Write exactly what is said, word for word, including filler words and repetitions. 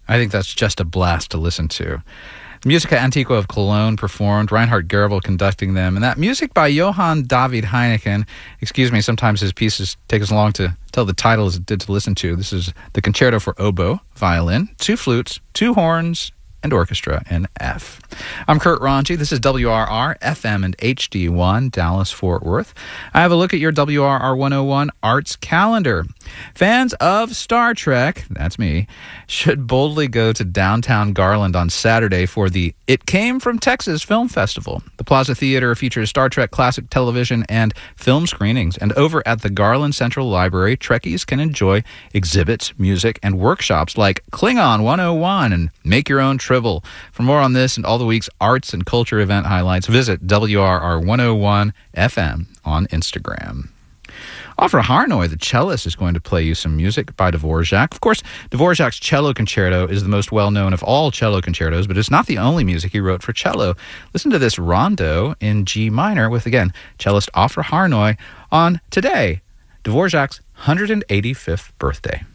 I think that's just a blast to listen to. Musica Antiqua of Cologne performed, Reinhard Goebel conducting them, and that music by Johann David Heineken. Excuse me, sometimes his pieces take as long to tell the title as it did to listen to. This is the Concerto for Oboe, Violin, Two Flutes, Two Horns, and Orchestra in F. I'm Kurt Ronji. This is W R R, F M and H D one, Dallas-Fort Worth. I have a look at your W R R one oh one Arts calendar. Fans of Star Trek, that's me, should boldly go to downtown Garland on Saturday for the It Came from Texas Film Festival. The Plaza Theater features Star Trek classic television and film screenings, and over at the Garland Central Library, Trekkies can enjoy exhibits, music, and workshops like Klingon one oh one and Make Your Own Tribble. For more on this and all the week's arts and culture event highlights, visit W R R one oh one F M on Instagram. Ofra Harnoy, the cellist, is going to play you some music by Dvorak. Of course, Dvorak's Cello Concerto is the most well-known of all cello concertos, but it's not the only music he wrote for cello. Listen to this rondo in G minor with, again, cellist Ofra Harnoy on today, Dvorak's one hundred eighty-fifth birthday.